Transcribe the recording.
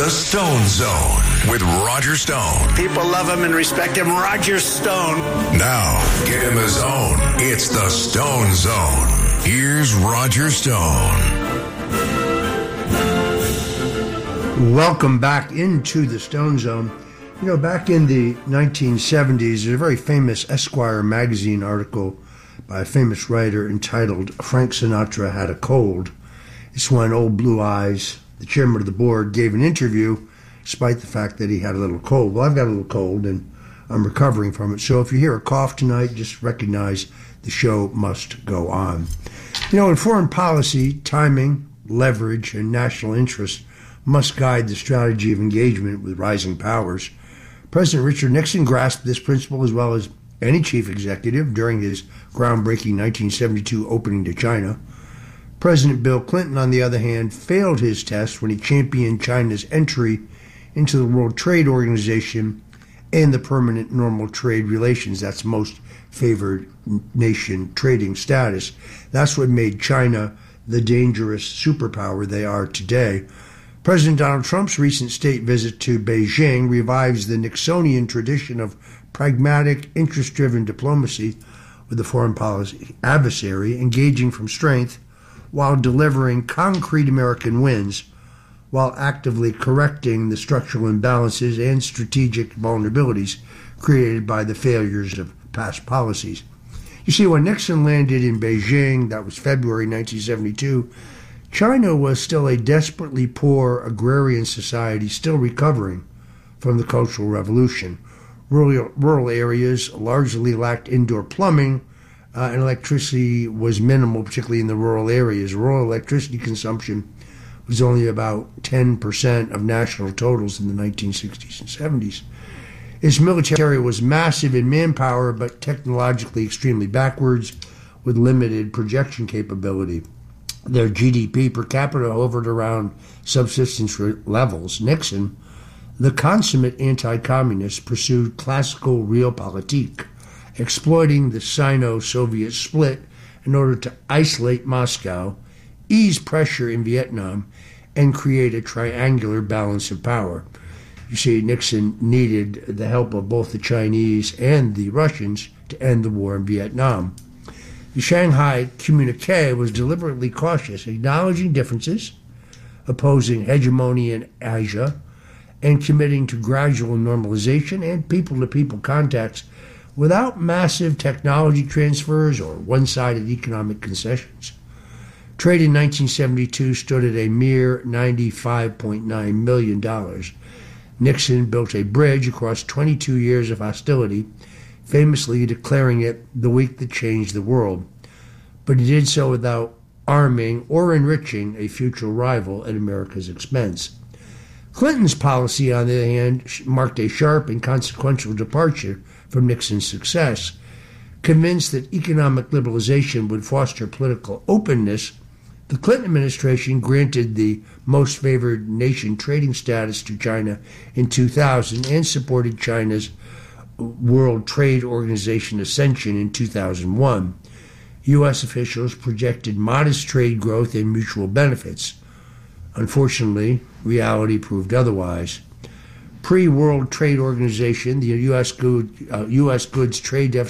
The Stone Zone with Roger Stone. People love him and respect him. Roger Stone. Now, get him his own. It's the Stone Zone. Here's Roger Stone. Welcome back into the Stone Zone. You know, back in the 1970s, there's a very famous Esquire magazine article by a famous writer entitled Frank Sinatra Had a Cold. It's when Old Blue Eyes, the chairman of the board, gave an interview despite the fact that he had a little cold. Well, I've got a little cold and I'm recovering from it. So if you hear a cough tonight, just recognize the show must go on. You know, in foreign policy, timing, leverage, and national interest must guide the strategy of engagement with rising powers. President Richard Nixon grasped this principle as well as any chief executive during his groundbreaking 1972 opening to China. President Bill Clinton, on the other hand, failed his test when he championed China's entry into the World Trade Organization and the permanent normal trade relations, that's most favored nation trading status. That's what made China the dangerous superpower they are today. President Donald Trump's recent state visit to Beijing revives the Nixonian tradition of pragmatic, interest-driven diplomacy with the foreign policy adversary, engaging from strength while delivering concrete American wins, while actively correcting the structural imbalances and strategic vulnerabilities created by the failures of past policies. You see, when Nixon landed in Beijing, that was February 1972, China was still a desperately poor agrarian society still recovering from the Cultural Revolution. Rural areas largely lacked indoor plumbing, and electricity was minimal, particularly in the rural areas. Rural electricity consumption was only about 10% of national totals in the 1960s and 70s. Its military was massive in manpower, but technologically extremely backwards, with limited projection capability. Their GDP per capita hovered around subsistence levels. Nixon, the consummate anti-communist, pursued classical realpolitik, exploiting the Sino-Soviet split in order to isolate Moscow, ease pressure in Vietnam, and create a triangular balance of power. You see, Nixon needed the help of both the Chinese and the Russians to end the war in Vietnam. The Shanghai Communique was deliberately cautious, acknowledging differences, opposing hegemony in Asia, and committing to gradual normalization and people-to-people contacts without massive technology transfers or one-sided economic concessions. Trade in 1972 stood at a mere $95.9 million. Nixon built a bridge across 22 years of hostility, famously declaring it the week that changed the world. But he did so without arming or enriching a future rival at America's expense. Clinton's policy, on the other hand, marked a sharp and consequential departure from Nixon's success. Convinced that economic liberalization would foster political openness, the Clinton administration granted the most favored nation trading status to China in 2000 and supported China's World Trade Organization ascension in 2001. U.S. officials projected modest trade growth and mutual benefits. Unfortunately, reality proved otherwise. Pre-World Trade Organization, the U.S. goods trade deficit